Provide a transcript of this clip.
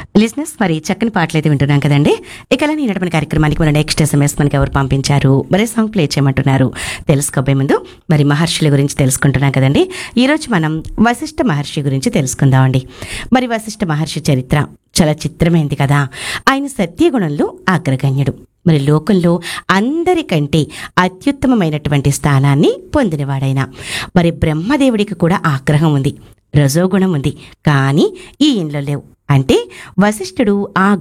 లిజినెస్ మరి చక్కని పాటలైతే వింటున్నాం కదండి. ఇక అలా నడపని కార్యక్రమానికి మన నెక్స్ట్ SMS మనకి ఎవరు పంపించారు, మరి సాంగ్ ప్లే చేయమంటున్నారు తెలుసుకోబోయే ముందు మరి మహర్షుల గురించి తెలుసుకుంటున్నాం కదండి. ఈరోజు మనం వశిష్ఠ మహర్షి గురించి తెలుసుకుందామండి. మరి వశిష్ఠ మహర్షి చరిత్ర చాలా చిత్రమైంది కదా. ఆయన సత్యగుణంలో అగ్రగణ్యుడు. మరి లోకంలో అందరికంటే అత్యుత్తమమైనటువంటి స్థానాన్ని పొందినవాడైన. మరి బ్రహ్మదేవుడికి కూడా ఆగ్రహం ఉంది, రజోగుణం ఉంది, కానీ ఈయనలో లేవు. అంటే వశిష్ఠుడు ఆ